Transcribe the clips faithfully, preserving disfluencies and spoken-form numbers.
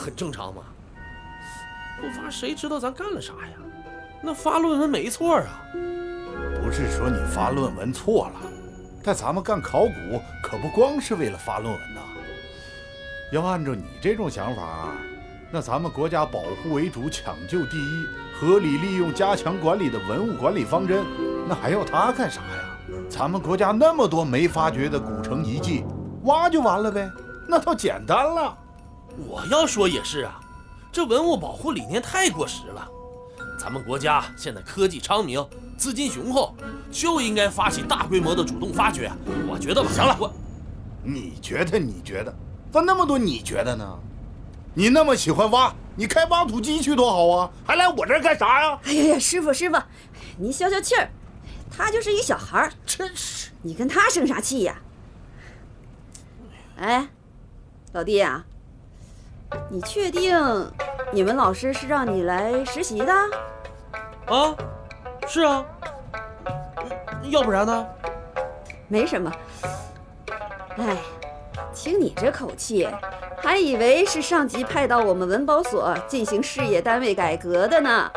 很正常嘛。不发谁知道咱干了啥呀？那发论文没错啊。 不是说你发论文错了，但咱们干考古可不光是为了发论文呐。要按照你这种想法，那咱们国家保护为主，抢救第一，合理利用、加强管理的文物管理方针，那还要他干啥呀？咱们国家那么多没发掘的古城遗迹，挖就完了呗，那倒简单了。 我要说也是啊，这文物保护理念太过时了。咱们国家现在科技昌明，资金雄厚，就应该发起大规模的主动发掘。我觉得吧， 行了， 我你觉得你觉得，咋那么多你觉得呢？你那么喜欢挖，你开挖土机去多好啊，还来我这儿干啥呀？ 哎呀呀，师傅师傅，您消消气儿，他就是一小孩儿， 真是， 你跟他生啥气呀？哎，老弟啊，你确定你们老师是让你来实习的？ 啊，是啊，要不然呢？ 没什么。哎，听你这口气，还以为是上级派到我们文保所进行事业单位改革的呢。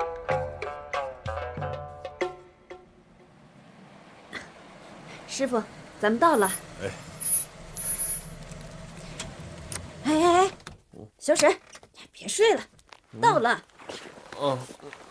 师傅，咱们到了。 哎， 哎哎哎，小沈，别睡了，到了。 嗯。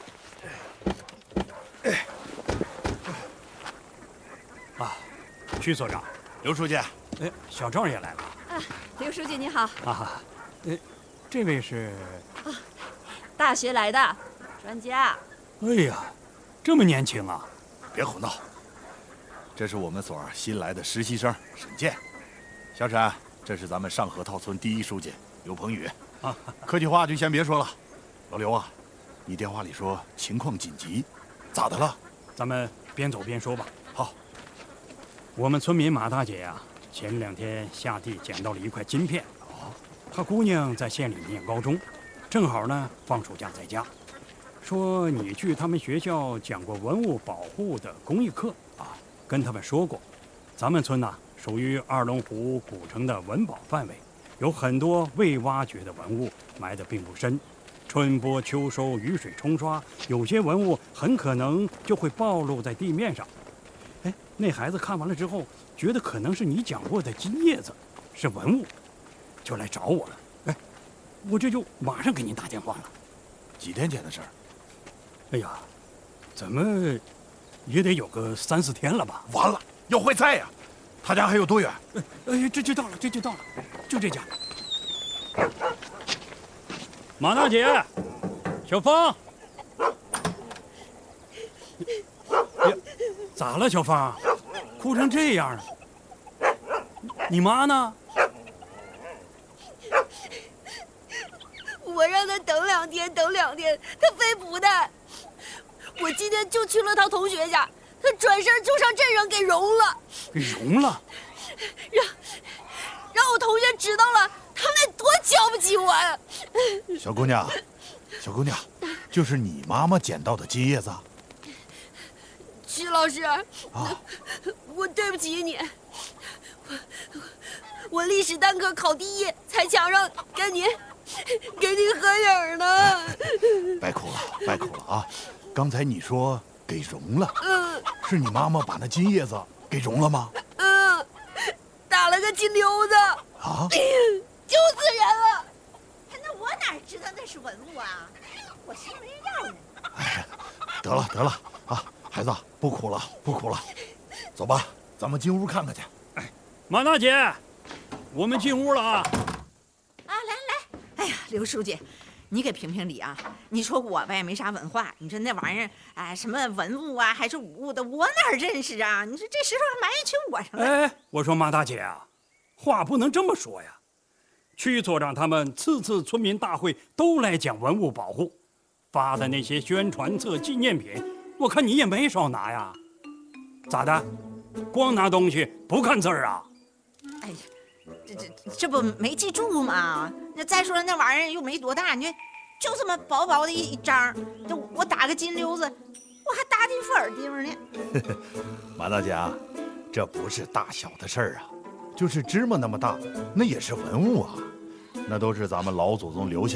啊，徐所长， 刘书记， 哎，小赵也来了。 啊，刘书记你好。 啊，呃，这位是？ 啊，大学来的专家。 哎呀，这么年轻啊！ 别胡闹，这是我们所新来的实习生沈健。小沈，这是咱们上河套村第一书记刘鹏宇。啊，客气话就先别说了。老刘啊，你电话里说情况紧急，咋的了？ 咱们边走边说吧。 好。 我们村民马大姐呀、啊，前两天下地捡到了一块金片。哦，她姑娘在县里念高中，正好呢放暑假在家。说你去他们学校讲过文物保护的公益课啊，跟他们说过，咱们村呐、啊、属于二龙湖古城的文保范围，有很多未挖掘的文物埋得并不深。春播秋收，雨水冲刷，有些文物很可能就会暴露在地面上。哎，那孩子看完了之后，觉得可能是你讲过的金叶子，是文物，就来找我了。哎，我这就马上给您打电话了。 几天前的事儿？ 哎呀，怎么也得有个三四天了吧？ 完了，要坏菜呀！他家还有多远？ 哎哎，这就到了，这就到了，就这家。马大姐，小芳。呀，咋了，小芳？哭成这样啊？你妈呢？ 我让他等两天，等两天，他非不的。我今天就去了趟同学家，他转身就上镇上给融了。 给融了？ 让让我同学知道了，他们得多瞧不起我呀！ 小姑娘，小姑娘，就是你妈妈捡到的金叶子。 徐老师， 啊， 我对不起你，我我历史单科考第一，才抢上跟您给您合影呢。 别哭了，别哭了啊！刚才你说给融了， 嗯， 是你妈妈把那金叶子给融了吗？ 嗯，打了个金溜子。 啊！ 救死人了！ 那我哪知道那是文物啊？我是没让呢。 哎，得了得了啊，孩子不哭了不哭了，走吧，咱们进屋看看去。 哎，马大姐，我们进屋了啊！ 啊，来来，哎呀，刘书记，你给评评理啊！你说我呗没啥文化，你说那玩意儿，哎，什么文物啊，还是武物的，我哪认识啊？你说这石头还埋一群我上了。 哎，我说马大姐啊，话不能这么说呀。区所长他们次次村民大会都来讲文物保护，发的那些宣传册、纪念品，我看你也没少拿呀。咋的？光拿东西不看字儿啊？ 哎呀，这这这不没记住吗？那再说了，那玩意儿又没多大，你就这么薄薄的一张，这我打个金溜子，我还打进副耳钉呢。 马大姐啊，这不是大小的事儿啊，就是芝麻那么大，那也是文物啊，那都是咱们老祖宗留下